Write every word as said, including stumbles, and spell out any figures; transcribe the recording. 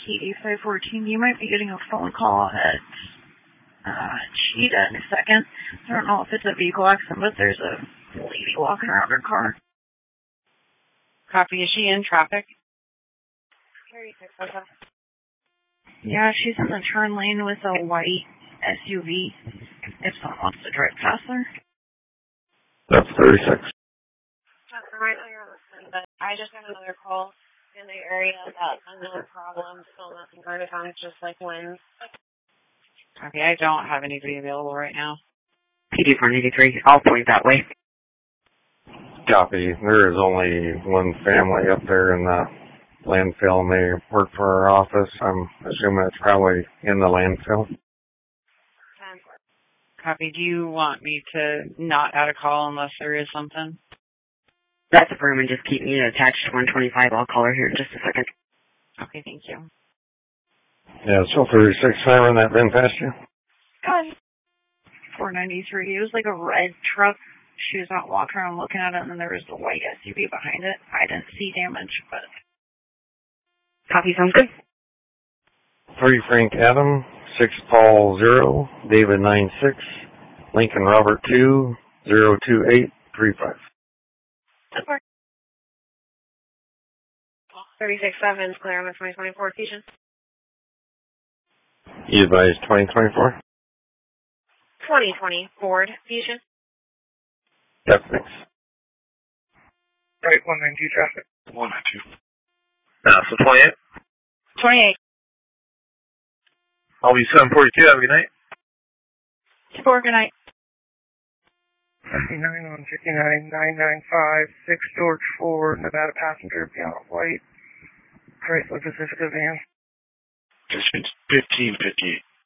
P D five fourteen. You might be getting a phone call at uh, Cheetah in a second. I don't know if it's a vehicle accident, but there's a lady walking around her car. Copy. Is she in traffic? Yeah, she's in the turn lane with a white S U V. If someone wants to drive past her. That's thirty-six. That's right there on the scene, but I just got another call in the area about unknown problems, still nothing going on, just like winds. Okay, I don't have anybody available right now. P D four eighty-three, I'll point that way. Copy. There is only one family up there in the landfill, and they work for our office. I'm assuming it's probably in the landfill. Copy. Do you want me to not add a call unless there is something? That's affirmative. Just keep me attached to one twenty-five. I'll call her here in just a second. Okay, thank you. Yeah, so thirty-six, can I run that bin past you? Good. four ninety-three. It was like a red truck. She was not walking around looking at it, and then there was the white S U V behind it. I didn't see damage, but... Copy, sounds good. Three Frank Adam, six Paul zero, David nine six, Lincoln Robert two, zero two eight three five. Support. thirty-six seven, clear on the twenty twenty-four Fusion. You advise twenty twenty-four? twenty twenty Ford Fusion. Yep, thanks. Right, one ninety-two traffic. one ninety-two. Uh, so twenty-eight? twenty-eight. I'll be seven forty-two. Have a good night. Support, good night. fifty-nine on fifty-nine, nine nine five, six George four, Nevada passenger, beyond white, Chrysler Pacifica van. Just fifteen fifty-eight.